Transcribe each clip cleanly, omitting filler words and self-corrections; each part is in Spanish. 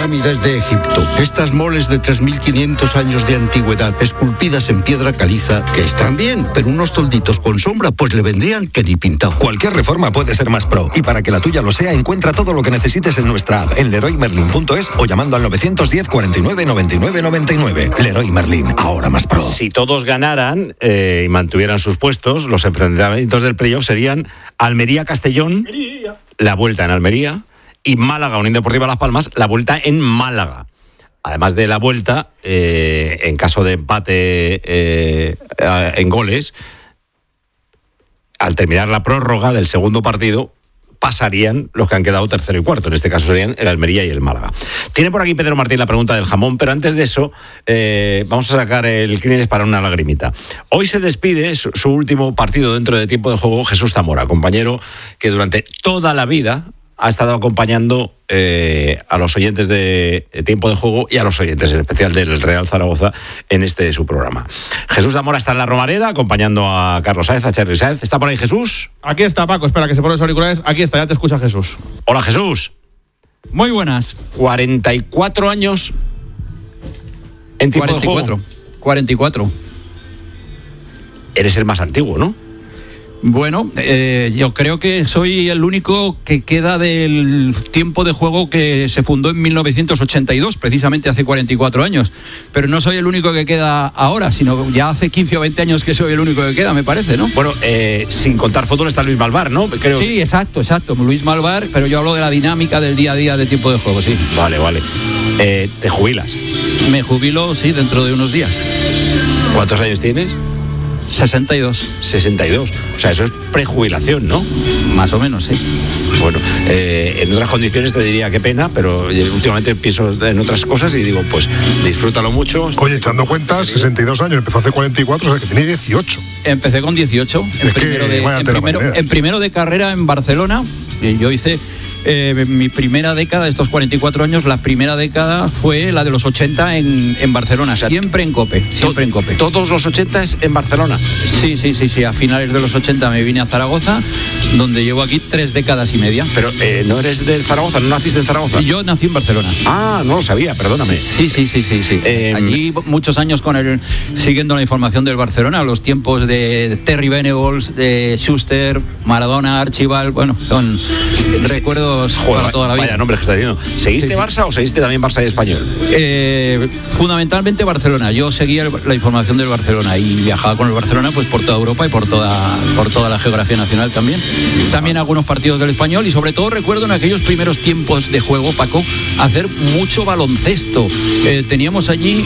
pirámides de Egipto. Estas moles de 3.500 años de antigüedad, esculpidas en piedra caliza, que están bien, pero unos tolditos con sombra, pues le vendrían que ni pintado. Cualquier reforma puede ser más pro, y para que la tuya lo sea, encuentra todo lo que necesites en nuestra app, en leroymerlin.es o llamando al 910 49 99 99. Leroy Merlin, ahora más pro. Si todos ganaran y mantuvieran sus puestos, los enfrentamientos del playoff serían Almería-Castellón, la vuelta en Almería, y Málaga-Unión Deportiva Las Palmas, la vuelta en Málaga. Además de la vuelta, en caso de empate en goles, al terminar la prórroga del segundo partido, pasarían los que han quedado tercero y cuarto. En este caso serían el Almería y el Málaga. Tiene por aquí Pedro Martín la pregunta del jamón, pero antes de eso vamos a sacar el Kleenex para una lagrimita. Hoy se despide su último partido dentro de tiempo de juego Jesús Zamora, compañero que durante toda la vida ha estado acompañando a los oyentes de Tiempo de Juego y a los oyentes en especial del Real Zaragoza en su programa. Jesús Zamora está en la Romareda acompañando a Carlos Sáez, a Cherry Sáez. ¿Está por ahí Jesús? Aquí está Paco, espera que se pone los auriculares. Aquí está, ya te escucha Jesús. Hola Jesús. Muy buenas. 44 años en Tiempo de Juego. 44. Eres el más antiguo, ¿no? Bueno, yo creo que soy el único que queda del Tiempo de Juego que se fundó en 1982, precisamente hace 44 años. Pero no soy el único que queda ahora, sino ya hace 15 o 20 años que soy el único que queda, me parece, ¿no? Bueno, sin contar fútbol está Luis Malvar, ¿no? Creo. Sí, exacto, Luis Malvar, pero yo hablo de la dinámica del día a día de Tiempo de Juego, sí. Vale. ¿Te jubilas? Me jubilo, sí, dentro de unos días. ¿Cuántos años tienes? 62. 62. O sea, eso es prejubilación, ¿no? Más o menos, sí. Bueno, en otras condiciones te diría qué pena, pero últimamente pienso en otras cosas y digo, pues disfrútalo mucho. Oye, echando cuentas, 62 años, empezó hace 44, o sea que tiene 18. Empecé con 18, en primero de carrera en Barcelona. Yo hice mi primera década de estos 44 años, la primera década fue la de los 80 en Barcelona, o sea, siempre en COPE. ¿Todos los 80 es en Barcelona? Sí, a finales de los 80 me vine a Zaragoza, donde llevo aquí 3 décadas y media. Pero ¿no eres de Zaragoza? ¿No naciste en Zaragoza? Yo nací en Barcelona. Ah, no lo sabía, perdóname. Sí. Allí muchos años siguiendo la información del Barcelona, los tiempos de Terry Venables, de Schuster, Maradona, Archibald, bueno, son recuerdos para toda la vida. Vaya nombres que está diciendo. ¿Seguiste Barça o seguiste también Barça y Español? Fundamentalmente Barcelona. Yo seguía la información del Barcelona y viajaba con el Barcelona pues por toda Europa y por toda la geografía nacional también. También algunos partidos del Español y sobre todo recuerdo en aquellos primeros tiempos de juego, Paco, hacer mucho baloncesto. Teníamos allí...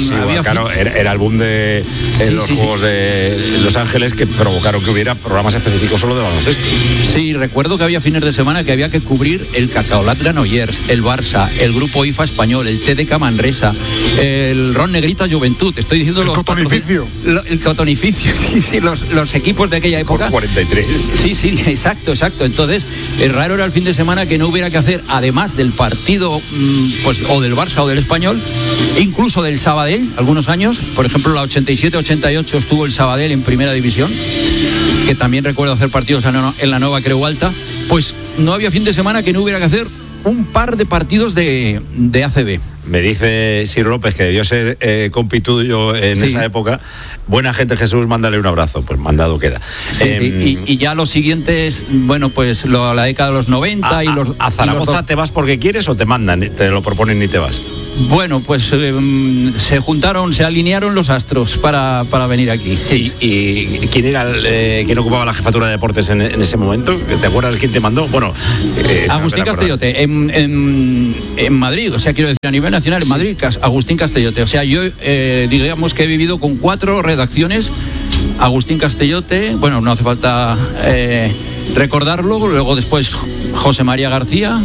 era el boom de los Juegos de Los Ángeles que provocaron que hubiera programas específicos solo de baloncesto. Sí, recuerdo que había fines de semana que había que cubrir el Cacaolat Granollers, el Barça, el Grupo IFA Español, el TDK Manresa, el Ron Negrita Juventud. Estoy diciendo el Cotonificio. El Cotonificio, sí, los equipos de aquella época. Por 43. Sí, exacto. Entonces, raro era el fin de semana que no hubiera que hacer, además del partido, pues o del Barça o del Español, incluso del Sabadell, algunos años. Por ejemplo, la 87-88 estuvo el Sabadell en Primera División, que también recuerdo hacer partidos en la Nueva Creu Alta. Pues no había fin de semana que no hubiera que hacer un par de partidos de ACB. Me dice Ciro López, que debió ser compi tuyo en esa época. Buena gente, Jesús, mándale un abrazo. Pues mandado queda. Y ya los siguientes, bueno, pues la década de los 90 y los... ¿A Zaragoza te vas porque quieres o te mandan, te lo proponen y te vas? Bueno, pues se alinearon los astros para venir aquí. Sí. ¿Y quién era quién ocupaba la jefatura de deportes en ese momento? ¿Te acuerdas quién te mandó? Bueno, Agustín Castellote, en Madrid, o sea, quiero decir, a nivel nacional, en Madrid, Agustín Castellote. O sea, yo digamos que he vivido con 4 redacciones. Agustín Castellote, bueno, no hace falta recordarlo. Luego después José María García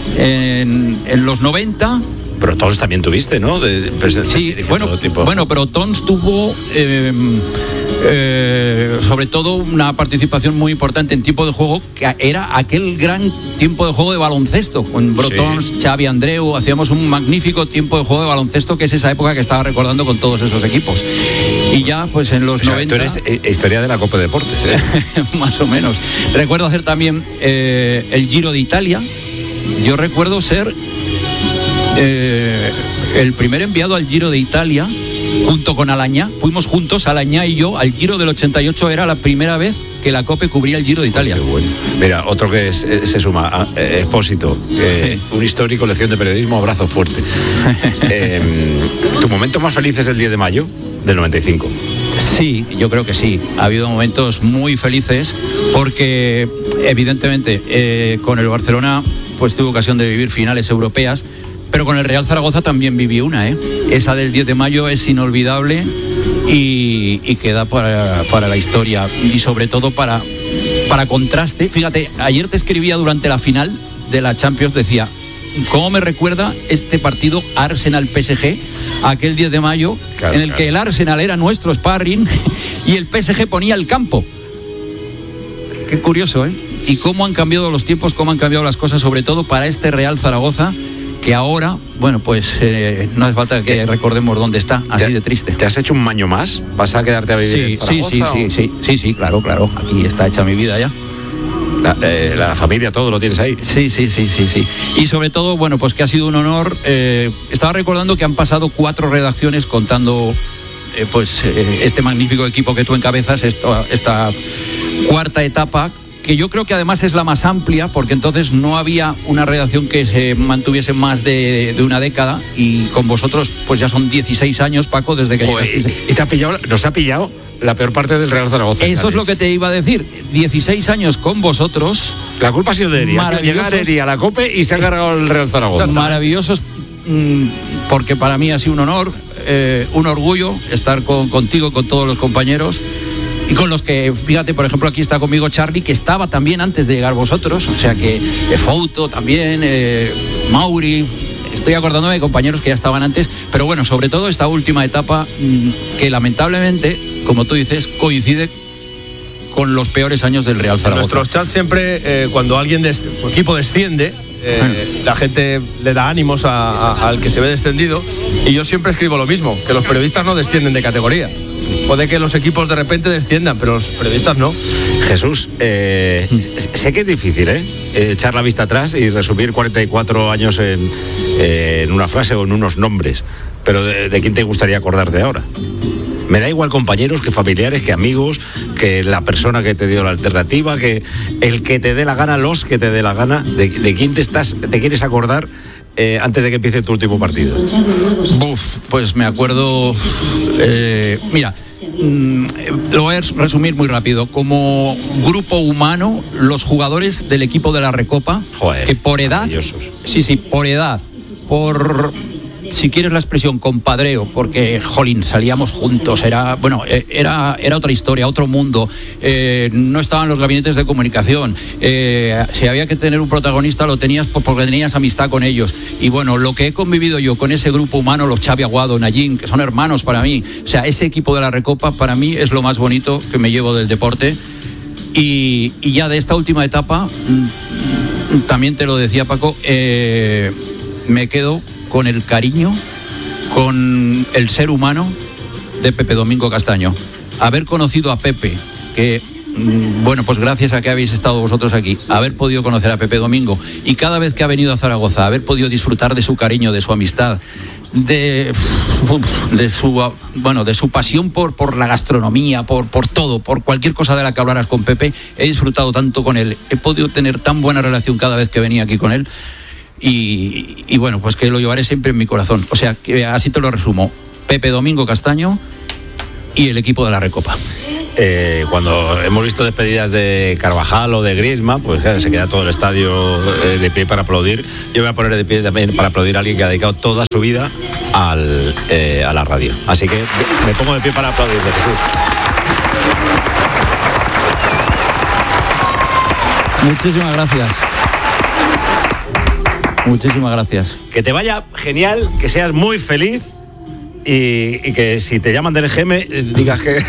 en los 90. Pero Tons también tuviste, ¿no? Sí, bueno, pero Tons tuvo sobre todo una participación muy importante en Tiempo de Juego, que era aquel gran tiempo de juego de baloncesto, con Brotons, Xavi Andreu, hacíamos un magnífico tiempo de juego de baloncesto, que es esa época que estaba recordando con todos esos equipos. Y ya, pues en los 90... Tú eres historia de la Copa de Deportes, ¿eh? Más o menos. Recuerdo hacer también el Giro de Italia. Yo recuerdo ser el primer enviado al Giro de Italia, junto con Alañá, fuimos juntos, Alañá y yo, al Giro del 88, era la primera vez que la COPE cubría el Giro de Italia. Qué bueno. Mira, otro que se suma, Expósito, un histórico, lección de periodismo, abrazo fuerte. ¿Tu momento más feliz es el 10 de mayo del 95? Sí, yo creo que sí. Ha habido momentos muy felices porque, evidentemente, con el Barcelona pues tuve ocasión de vivir finales europeas, pero con el Real Zaragoza también viví una, Esa del 10 de mayo es inolvidable y queda para la historia y sobre todo para contraste. Fíjate, ayer te escribía durante la final de la Champions, decía, ¿cómo me recuerda este partido Arsenal-PSG, aquel 10 de mayo, en el que el Arsenal era nuestro sparring y el PSG ponía el campo? Qué curioso, Y cómo han cambiado los tiempos, cómo han cambiado las cosas, sobre todo para este Real Zaragoza, que ahora, bueno, pues no hace falta que recordemos dónde está, así de triste. ¿Te has hecho un año más? ¿Vas a quedarte a vivir en Zaragoza? Sí, claro, aquí está hecha mi vida ya. La familia, todo lo tienes ahí. Sí. Y sobre todo, bueno, pues que ha sido un honor. Estaba recordando que han pasado 4 redacciones contando este magnífico equipo que tú encabezas, esta cuarta etapa, que yo creo que además es la más amplia, porque entonces no había una redacción que se mantuviese más de una década, y con vosotros pues ya son 16 años, Paco, desde que... Y nos ha pillado la peor parte del Real Zaragoza. Eso es lo que te iba a decir. 16 años con vosotros. La culpa ha sido de Eri. Llegar Eri a la COPE y se ha cargado el Real Zaragoza. Maravillosos, porque para mí ha sido un honor, un orgullo estar contigo, con todos los compañeros. Y con los que, fíjate, por ejemplo, aquí está conmigo Charlie, que estaba también antes de llegar vosotros, o sea que Fouto también, Mauri, estoy acordándome de compañeros que ya estaban antes, pero bueno, sobre todo esta última etapa que lamentablemente, como tú dices, coincide con los peores años del Real Zaragoza. En nuestros chats siempre, cuando alguien de su equipo desciende, la gente le da ánimos al que se ve descendido, y yo siempre escribo lo mismo, que los periodistas no descienden de categoría. Puede que los equipos de repente desciendan, pero los periodistas no. Jesús, sé que es difícil echar la vista atrás y resumir 44 años en una frase o en unos nombres, pero ¿de quién te gustaría acordarte ahora? Me da igual compañeros, que familiares, que amigos, que la persona que te dio la alternativa, que el que te dé la gana, los que te dé la gana. ¿De quién te quieres acordar antes de que empiece tu último partido? Pues me acuerdo, mira, lo voy a resumir muy rápido. Como grupo humano, los jugadores del equipo de la Recopa, que por edad, por edad, por, si quieres la expresión, compadreo, porque, jolín, salíamos juntos, era otra historia, otro mundo, no estaban los gabinetes de comunicación, si había que tener un protagonista lo tenías porque tenías amistad con ellos, y bueno, lo que he convivido yo con ese grupo humano, los Xavi Aguado, Nayín, que son hermanos para mí, o sea, ese equipo de la Recopa para mí es lo más bonito que me llevo del deporte, y ya de esta última etapa, también te lo decía Paco, me quedo con el cariño, con el ser humano de Pepe Domingo Castaño. Haber conocido a Pepe, que, bueno, pues gracias a que habéis estado vosotros aquí, haber podido conocer a Pepe Domingo, y cada vez que ha venido a Zaragoza, haber podido disfrutar de su cariño, de su amistad, de su pasión por la gastronomía, por todo, por cualquier cosa de la que hablaras con Pepe. He disfrutado tanto con él, he podido tener tan buena relación cada vez que venía aquí con él. Y bueno, pues que lo llevaré siempre en mi corazón. O sea, que así te lo resumo: Pepe Domingo Castaño y el equipo de la Recopa. Cuando hemos visto despedidas de Carvajal o de Griezmann, pues se queda todo el estadio de pie para aplaudir. Yo voy a poner de pie también para aplaudir a alguien que ha dedicado toda su vida a la radio. Así que me pongo de pie para aplaudir, Jesús. Muchísimas gracias. Muchísimas gracias. Que te vaya genial, que seas muy feliz y que si te llaman del EGM digas que...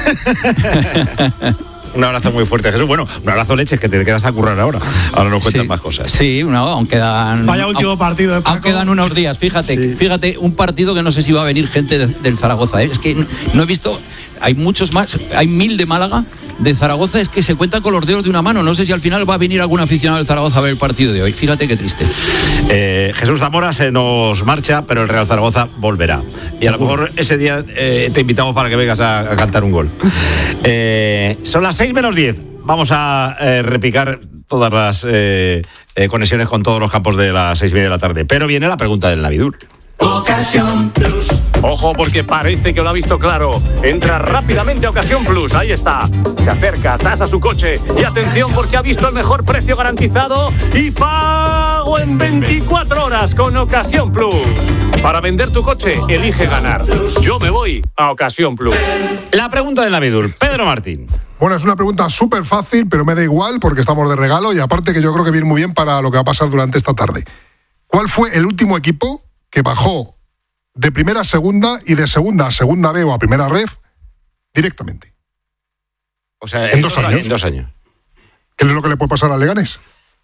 Un abrazo muy fuerte, Jesús. Bueno, un abrazo, leches, que te quedas a currar ahora. Ahora nos cuentas más cosas. Sí, aún quedan... Vaya último partido de Paco. Aún quedan unos días, fíjate, un partido que no sé si va a venir gente del Zaragoza. Es que no he visto... Hay muchos más, hay 1000 de Málaga, de Zaragoza es que se cuentan con los dedos de una mano. No sé si al final va a venir algún aficionado del Zaragoza a ver el partido de hoy. Fíjate qué triste. Jesús Zamora se nos marcha, pero el Real Zaragoza volverá. Y a lo mejor ese día te invitamos para que vengas a cantar un gol. Son las 6 menos 10. Vamos a repicar todas las conexiones con todos los campos de las 6:30 de la tarde. Pero viene la pregunta del Navidur. Ocasión Plus. Ojo, porque parece que lo ha visto claro. Entra rápidamente a Ocasión Plus, ahí está. Se acerca, tasa su coche. Y atención, porque ha visto el mejor precio garantizado y pago en 24 horas con Ocasión Plus. Para vender tu coche, elige ganar. Yo me voy a Ocasión Plus. La pregunta del Navidur. Pedro Martín. Bueno, es una pregunta súper fácil, pero me da igual porque estamos de regalo y aparte que yo creo que viene muy bien para lo que va a pasar durante esta tarde. ¿Cuál fue el último equipo que bajó de primera a segunda y de segunda a segunda B o a primera ref directamente? O sea, en 2 años. En 2 años. ¿Qué es lo que le puede pasar al Leganés?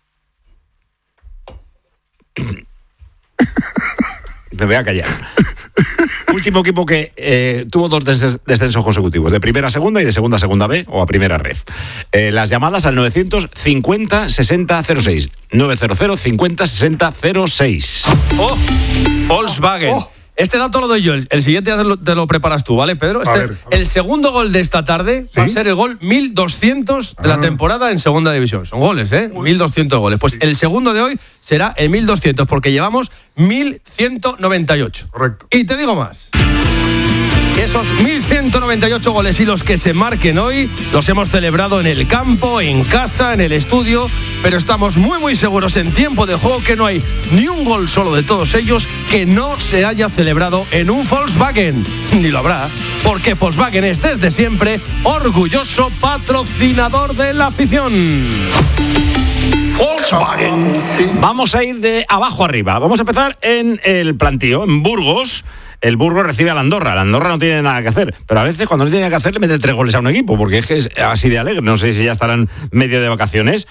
Me voy a callar. Último equipo que tuvo 2 descensos consecutivos, de primera a segunda y de segunda a segunda B o a primera ref. Las llamadas al 950 60 06. 900 50 60 06. ¡Oh! Volkswagen. Oh. Este dato lo doy yo, el siguiente te lo preparas tú, ¿vale, Pedro? A ver. El segundo gol de esta tarde va a ser el gol 1200 de la temporada en segunda división. Son goles, 1200 goles. Pues el segundo de hoy será el 1200, porque llevamos 1198. Correcto. Y te digo más. Esos 1198 goles y los que se marquen hoy los hemos celebrado en el campo, en casa, en el estudio, pero estamos muy muy seguros en tiempo de juego que no hay ni un gol solo de todos ellos que no se haya celebrado en un Volkswagen. Ni lo habrá, porque Volkswagen es desde siempre orgulloso patrocinador de la afición. Volkswagen. Vamos a ir de abajo arriba. Vamos a empezar en el plantío, en Burgos. El Burgos recibe al Andorra. El Andorra no tiene nada que hacer, pero a veces cuando no tiene que hacer le mete 3 goles a un equipo, porque es que es así de alegre. No sé si ya estarán medio de vacaciones.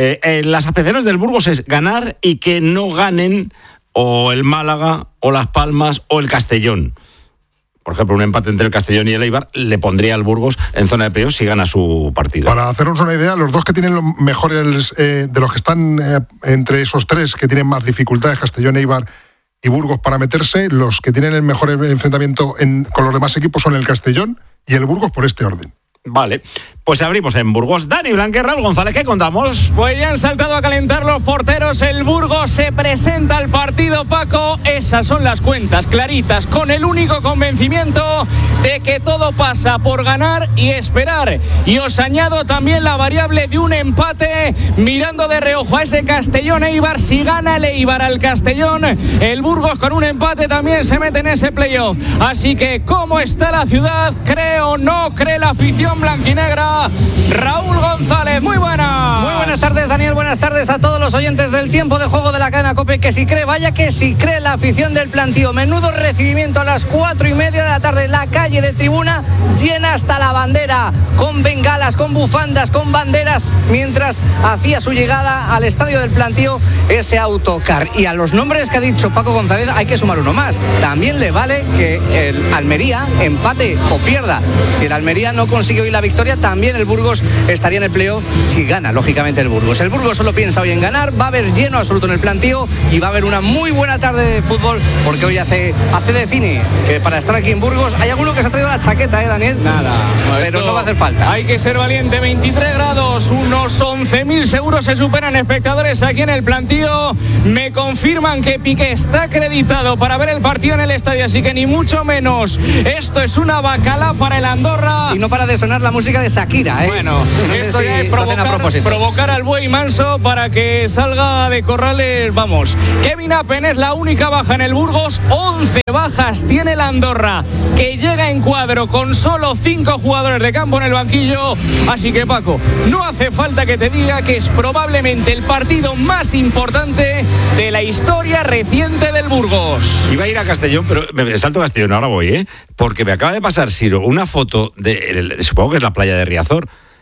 Las aspiraciones del Burgos es ganar y que no ganen o el Málaga, o Las Palmas, o el Castellón. Por ejemplo, un empate entre el Castellón y el Eibar le pondría al Burgos en zona de playoff si gana su partido. Para hacernos una idea, los dos que tienen los mejores, de los que están entre esos 3 que tienen más dificultades, Castellón, Eibar y Burgos, para meterse, los que tienen el mejor enfrentamiento con los demás equipos son el Castellón y el Burgos, por este orden. Vale, pues abrimos en Burgos. Dani Blanquer, Raúl González, ¿qué contamos? Pues ya han saltado a calentar los porteros. El Burgos se presenta al partido, Paco. Esas son las cuentas claritas, con el único convencimiento de que todo pasa por ganar y esperar. Y os añado también la variable de un empate, mirando de reojo a ese Castellón-Eibar. Si gana el Eibar al Castellón, el Burgos con un empate también se mete en ese playoff. Así que, ¿cómo está la ciudad? ¿Cree o no cree la afición blanquinegra? Raúl González, muy buenas. Muy buenas tardes, Daniel, buenas tardes a todos los oyentes del tiempo de juego de la cadena COPE. Que si cree, vaya que si cree la afición del plantío. Menudo recibimiento a las 4:30 de la tarde. La calle de tribuna llena hasta la bandera, con bengalas, con bufandas, con banderas, mientras hacía su llegada al estadio del plantío ese autocar. Y a los nombres que ha dicho Paco González hay que sumar uno más. También le vale que el Almería empate o pierda. Si el Almería no consigue hoy la victoria, también el Burgos estaría en el playoff si gana, lógicamente, el Burgos. El Burgos solo piensa hoy en ganar, va a haber lleno absoluto en el plantío y va a haber una muy buena tarde de fútbol, porque hoy hace de cine, que para estar aquí en Burgos hay alguno que se ha traído la chaqueta, Daniel. Nada, pero no va a hacer falta. Hay que ser valiente. 23 grados, unos 11.000 seguros se superan espectadores aquí en el plantío. Me confirman que Piqué está acreditado para ver el partido en el estadio, así que ni mucho menos. Esto es una bacala para el Andorra. Y no para de sonar la música de Shakira, Bueno, no esto sé si es provocar al buey manso para que salga de corrales. Vamos, Kevin Appen es la única baja en el Burgos. 11 bajas tiene el Andorra, que llega en cuadro con solo 5 jugadores de campo en el banquillo. Así que, Paco, no hace falta que te diga que es probablemente el partido más importante de la historia reciente del Burgos. Iba a ir a Castellón, pero me salto a Castellón, ahora voy, porque me acaba de pasar, Siro, una foto de, supongo que es la playa de Riazor.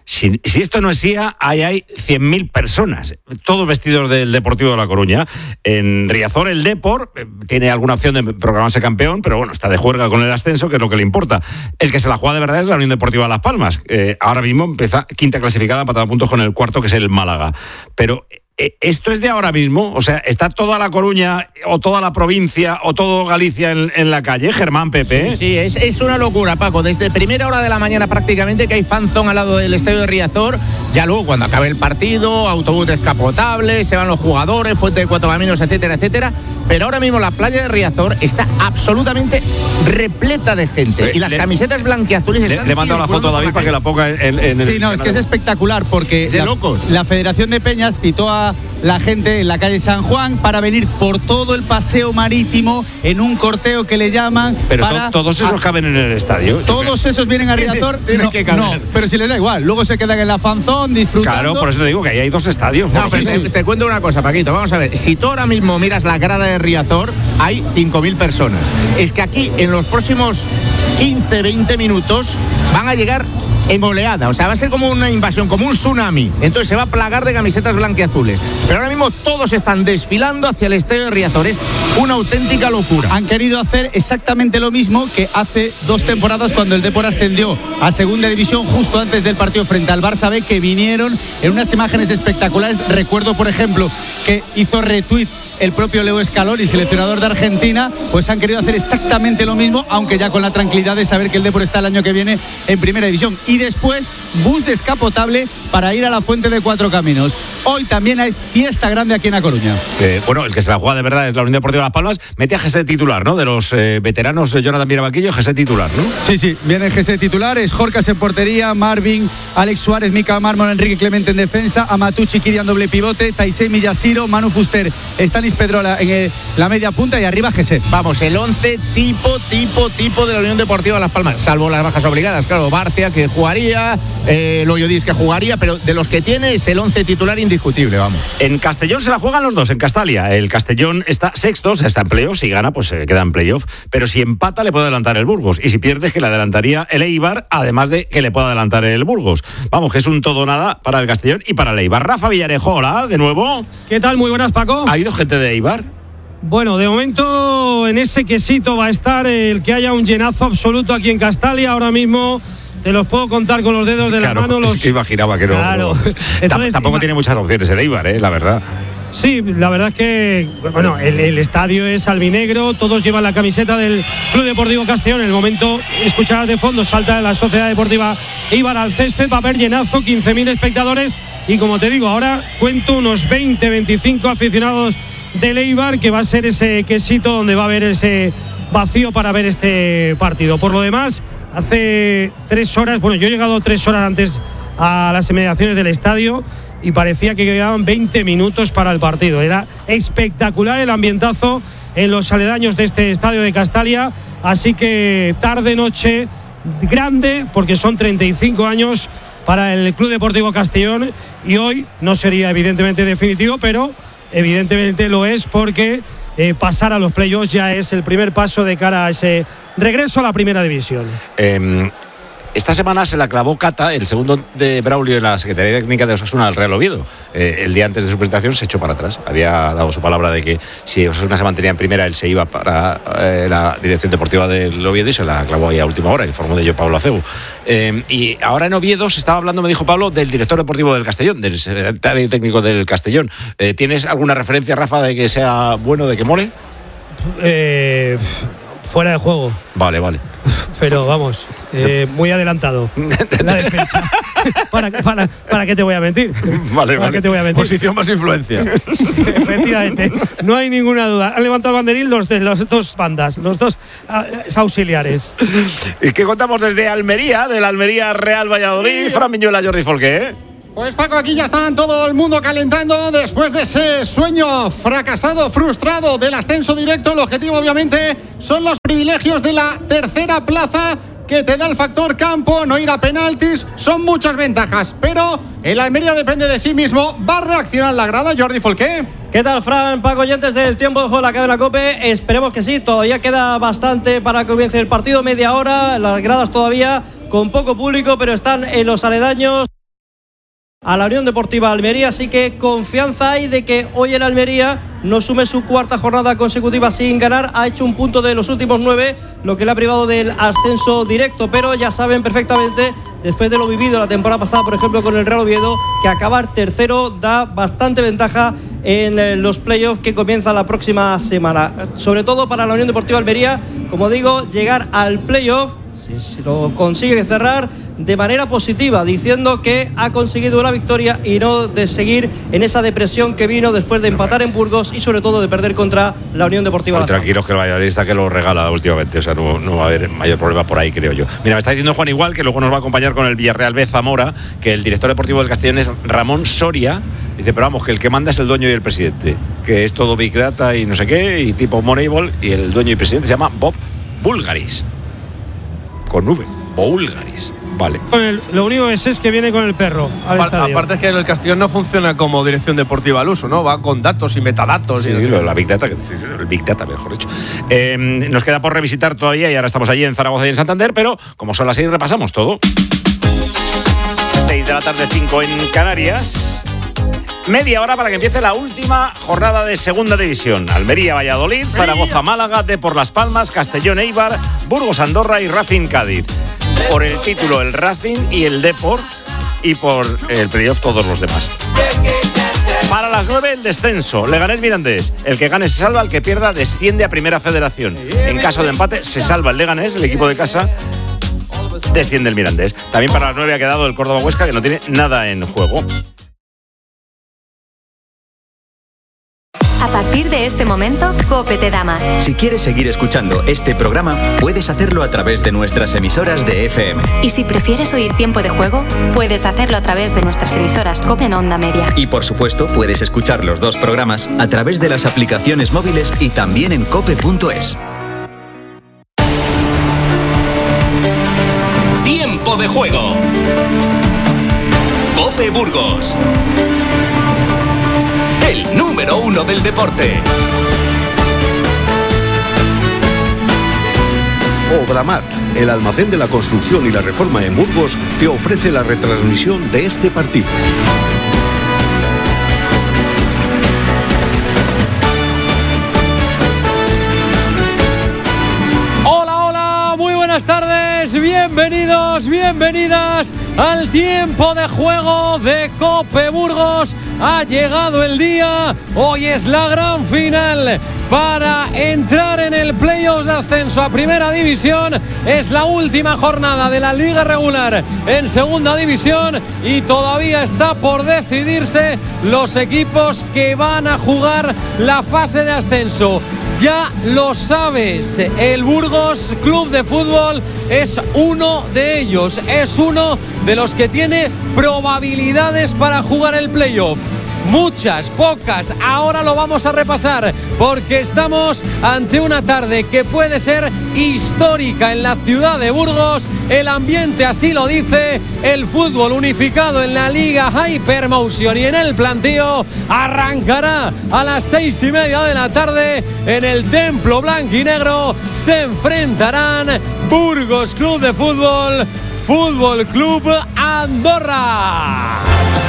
Si esto no es SIA, ahí hay 100.000 personas, todos vestidos del Deportivo de La Coruña. En Riazor el Depor tiene alguna opción de proclamarse campeón, pero bueno, está de juerga con el ascenso, que es lo que le importa. El que se la juega de verdad es la Unión Deportiva Las Palmas. Ahora mismo empieza quinta clasificada, empatada a puntos con el cuarto, que es el Málaga. Pero esto es de ahora mismo, o sea, está toda La Coruña o toda la provincia o todo Galicia en la calle, Germán, Pepe. Sí, es una locura, Paco. Desde primera hora de la mañana prácticamente que hay fanzón al lado del estadio de Riazor. Ya luego cuando acabe el partido, autobús descapotable, se van los jugadores, Fuente de Cuatro Caminos, etcétera, etcétera. Pero ahora mismo la playa de Riazor está absolutamente repleta de gente. Y las camisetas blanquiazules están... Le he mandado la foto a David para que la ponga en el... Sí, no, es que es espectacular porque la Federación de Peñas citó a la gente en la calle San Juan para venir por todo el paseo marítimo en un corteo que le llaman... Pero todos esos caben en el estadio. Todos esos vienen a Riazor. No, pero si les da igual. Luego se quedan en la fanzón disfrutando. Claro, por eso te digo que ahí hay 2 estadios. No, pero te cuento una cosa, Paquito. Vamos a ver. Si tú ahora mismo miras la grada de Riazor, hay 5.000 personas. Es que aquí en los próximos 15-20 minutos van a llegar en oleada, o sea, va a ser como una invasión, como un tsunami. Entonces se va a plagar de camisetas blanquiazules. Pero ahora mismo todos están desfilando hacia el estadio de Riazor. Es una auténtica locura. Han querido hacer exactamente lo mismo que hace 2 temporadas cuando el Depor ascendió a segunda división justo antes del partido frente al Barça B, que vinieron en unas imágenes espectaculares. Recuerdo, por ejemplo, que hizo retweet el propio Leo Scaloni, seleccionador de Argentina. Pues han querido hacer exactamente lo mismo, aunque ya con la tranquilidad de saber que el Depor está el año que viene en primera división. Y después, bus descapotable para ir a la Fuente de Cuatro Caminos. Hoy también hay fiesta grande aquí en A Coruña. Bueno, el que se la juega de verdad es la Unión Deportiva Las Palmas. Mete a Jesse titular, ¿no? De los veteranos, Jonathan Mirabaquillo, Jesse titular, ¿no? Sí, viene Jesse titular. Es Jorcas en portería, Marvin, Alex Suárez, Mika Mármol, Enrique Clemente en defensa, Amatucci, Kirian doble pivote, Taisei Miyashiro, Manu Fuster, Stanis Pedrola en la media punta y arriba Jesse. Vamos, el 11 tipo de la Unión Deportiva Las Palmas, salvo las bajas obligadas, claro, Barcia que jugaría, Loyodis que jugaría, pero de los que tiene es el 11 titular indiscutible, vamos. En Castellón se la juegan los dos, en Castalia. El Castellón está sexto, o sea, está en playoff, si gana pues se queda en playoff, pero si empata le puede adelantar el Burgos, y si pierde es que le adelantaría el Eibar, además de que le pueda adelantar el Burgos. Vamos, que es un todo nada para el Castellón y para el Eibar. Rafa Villarejo, hola, de nuevo. ¿Qué tal? Muy buenas, Paco. ¿Ha ido gente de Eibar? Bueno, de momento en ese quesito va a estar el que haya un llenazo absoluto aquí en Castalia. Ahora mismo te los puedo contar con los dedos de la mano. Es que imaginaba que no. Claro. Entonces, tampoco tiene muchas opciones el Eibar, la verdad. Sí, la verdad es que bueno, el estadio es albinegro, todos llevan la camiseta del Club Deportivo Castellón. En el momento, escucharás de fondo, salta la Sociedad Deportiva Eibar al césped, va a haber llenazo, 15.000 espectadores. Y como te digo, ahora cuento unos 20-25 aficionados del Eibar, que va a ser ese quesito donde va a haber ese vacío para ver este partido. Por lo demás, hace 3 horas, bueno, yo he llegado 3 horas antes a las inmediaciones del estadio y parecía que quedaban 20 minutos para el partido. Era espectacular el ambientazo en los aledaños de este estadio de Castalia, así que tarde-noche grande, porque son 35 años para el Club Deportivo Castellón, y hoy no sería evidentemente definitivo, pero evidentemente lo es, porque pasar a los playoffs ya es el primer paso de cara a ese regreso a la primera división. Esta semana se la clavó Cata, el segundo de Braulio en la Secretaría Técnica de Osasuna al Real Oviedo. El día antes de su presentación se echó para atrás. Había dado su palabra de que si Osasuna se mantenía en primera, él se iba para la dirección deportiva del Oviedo, y se la clavó ahí a última hora. Informó de ello Pablo Acebo. Y ahora en Oviedo se estaba hablando, me dijo Pablo, del director deportivo del Castellón, del secretario técnico del Castellón. ¿Tienes alguna referencia, Rafa, de que sea bueno, de que mole? Fuera de juego. Vale. Pero vamos, muy adelantado la defensa. ¿Para qué te voy a mentir? Vale. ¿Qué te voy a mentir? Posición más influencia. Efectivamente, no hay ninguna duda. Han levantado el banderín los dos bandas, los dos auxiliares. ¿Y qué contamos desde Almería, de la Almería Real Valladolid? Fran Miñuela, Jordi Folqué. Pues Paco, aquí ya están todo el mundo calentando después de ese sueño fracasado, frustrado del ascenso directo. El objetivo obviamente son los privilegios de la tercera plaza que te da el factor campo, no ir a penaltis, son muchas ventajas, pero el Almería depende de sí mismo. ¿Va a reaccionar la grada, Jordi Folqué? ¿Qué tal, Fran? Paco, oyentes del tiempo de juego de la cadena COPE, esperemos que sí, todavía queda bastante para que comience el partido, media hora, las gradas todavía con poco público, pero están en los aledaños. a la Unión Deportiva Almería, así que confianza hay de que hoy el Almería no sume su cuarta jornada consecutiva sin ganar. Ha hecho un punto de los últimos 9, lo que le ha privado del ascenso directo, pero ya saben perfectamente, después de lo vivido la temporada pasada, por ejemplo con el Real Oviedo, que acabar tercero da bastante ventaja en los playoffs que comienzan la próxima semana, sobre todo para la Unión Deportiva Almería. Como digo, llegar al playoff, si lo consigue cerrar de manera positiva, diciendo que ha conseguido la victoria y no de seguir en esa depresión que vino después de empatar en Burgos y sobre todo de perder contra la Unión Deportiva. Tranquilos, que el Valladolid está que lo regala últimamente, o sea, no va a haber mayor problema por ahí, creo yo. Mira, me está diciendo Juan Igual, que luego nos va a acompañar con el Villarreal B Zamora, que el director deportivo del Castellón es Ramón Soria. Dice, pero vamos, que el que manda es el dueño y el presidente, que es todo Big Data y no sé qué, y tipo Moneyball, y el dueño y presidente se llama Bob Bulgaris, con V, Bulgaris. Vale. Lo único es que viene con el perro al estadio. Aparte es que el Castellón no funciona como dirección deportiva al uso, ¿no? Va con datos y metadatos. Sí, la Big Data, el Big Data, mejor dicho. Nos queda por revisitar todavía, y ahora estamos allí en Zaragoza y en Santander, pero como son las 6 repasamos todo. 6 de la tarde, 5 en Canarias. Media hora para que empiece la última jornada de Segunda División. Almería, Valladolid, Zaragoza, Málaga, Depor Las Palmas, Castellón, Eibar, Burgos, Andorra y Racing, Cádiz. Por el título el Racing y el Depor, y por el playoff todos los demás. Para las 9 el descenso, Leganés Mirandés. El que gane se salva, el que pierda desciende a Primera Federación. En caso de empate se salva el Leganés, el equipo de casa, desciende el Mirandés. También para las 9 ha quedado el Córdoba Huesca, que no tiene nada en juego. A partir de este momento, COPE te da más. Si quieres seguir escuchando este programa, puedes hacerlo a través de nuestras emisoras de FM. Y si prefieres oír Tiempo de Juego, puedes hacerlo a través de nuestras emisoras COPE en Onda Media. Y por supuesto, puedes escuchar los dos programas a través de las aplicaciones móviles y también en cope.es. Tiempo de Juego. COPE Burgos. El número 1 del deporte. Obramat, el almacén de la construcción y la reforma en Burgos, te ofrece la retransmisión de este partido. Buenas tardes, bienvenidos, bienvenidas al Tiempo de Juego de COPE Burgos. Ha llegado el día, hoy es la gran final para entrar en el playoff de ascenso a Primera División. Es la última jornada de la Liga Regular en Segunda División y todavía está por decidirse los equipos que van a jugar la fase de ascenso. Ya lo sabes, el Burgos Club de Fútbol es uno de ellos, es uno de los que tiene probabilidades para jugar el playoff. Muchas, pocas, ahora lo vamos a repasar porque estamos ante una tarde que puede ser histórica en la ciudad de Burgos. El ambiente así lo dice, el fútbol unificado en la Liga Hypermotion y en el plantío arrancará a las 6:30 de la tarde en el Templo Blanquinegro. Se enfrentarán Burgos Club de Fútbol, Fútbol Club Andorra.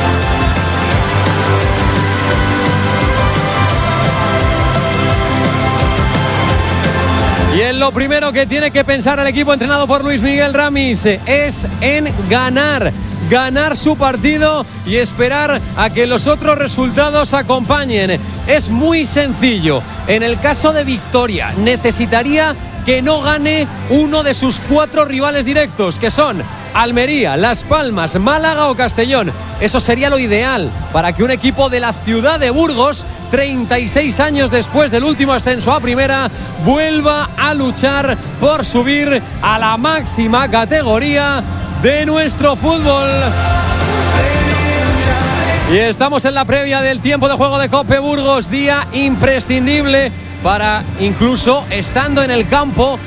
Y en lo primero que tiene que pensar el equipo entrenado por Luis Miguel Ramis es en ganar su partido y esperar a que los otros resultados acompañen. Es muy sencillo. En el caso de victoria, necesitaría que no gane uno de sus 4 rivales directos, que son Almería, Las Palmas, Málaga o Castellón. Eso sería lo ideal para que un equipo de la ciudad de Burgos, 36 años después del último ascenso a Primera, vuelva a luchar por subir a la máxima categoría de nuestro fútbol. Y estamos en la previa del Tiempo de Juego de COPE Burgos, día imprescindible para, incluso estando en el campo,